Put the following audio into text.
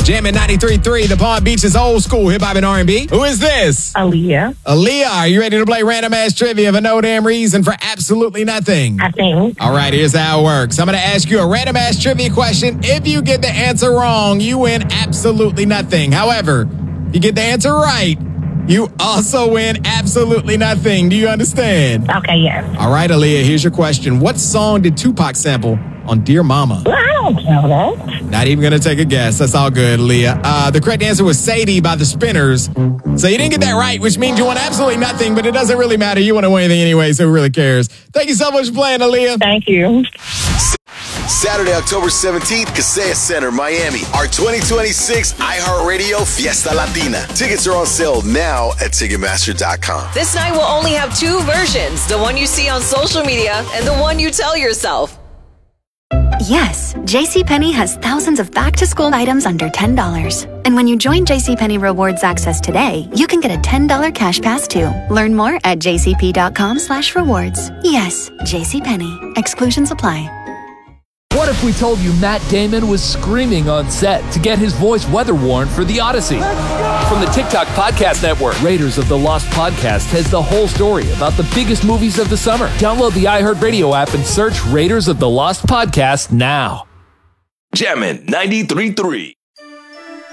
Jamming 93.3, the Palm Beach's old school hip hop and R&B. Who is this? Aaliyah. Aaliyah, are you ready to play random ass trivia for no damn reason for absolutely nothing? I think. All right, here's how it works. I'm going to ask you a random ass trivia question. If you get the answer wrong, you win absolutely nothing. However, if you get the answer right, you also win absolutely nothing. Do you understand? Okay, yes. All right, Aaliyah, here's your question. What song did Tupac sample on Dear Mama? Well, I don't know that. Not even going to take a guess. That's all good, Aaliyah. The correct answer was Sadie by the Spinners. So you didn't get that right, which means you won absolutely nothing, but it doesn't really matter. You wouldn't win anything anyway, so who really cares? Thank you so much for playing, Aaliyah. Thank you. Saturday, October 17th, Kaseya Center, Miami. Our 2026 iHeartRadio Fiesta Latina. Tickets are on sale now at Ticketmaster.com. This night will only have two versions, the one you see on social media and the one you tell yourself. Yes, JCPenney has thousands of back-to-school items under $10. And when you join JCPenney Rewards Access today, you can get a $10 cash pass too. Learn more at jcp.com/rewards. Yes, JCPenney. Exclusions apply. What if we told you Matt Damon was screaming on set to get his voice weather-worn for The Odyssey? From the TikTok Podcast Network, Raiders of the Lost Podcast has the whole story about the biggest movies of the summer. Download the iHeartRadio app and search Raiders of the Lost Podcast now. Jammin' 93.3.